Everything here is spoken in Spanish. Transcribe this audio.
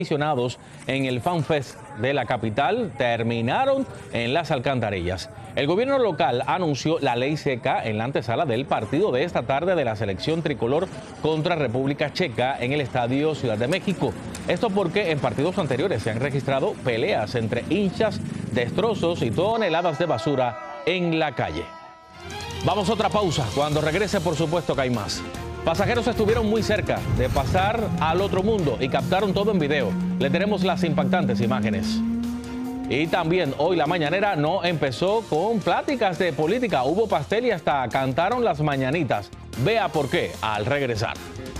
aficionados en el Fan Fest de la capital terminaron en las alcantarillas. El gobierno local anunció la ley seca en la antesala del partido de esta tarde de la selección tricolor contra República Checa en el Estadio Ciudad de México. Esto porque en partidos anteriores se han registrado peleas entre hinchas, destrozos y toneladas de basura en la calle. Vamos a otra pausa. Cuando regrese, por supuesto que hay más. Pasajeros estuvieron muy cerca de pasar al otro mundo y captaron todo en video. Le tenemos las impactantes imágenes. Y también hoy la mañanera no empezó con pláticas de política. Hubo pastel y hasta cantaron las mañanitas. Vea por qué al regresar.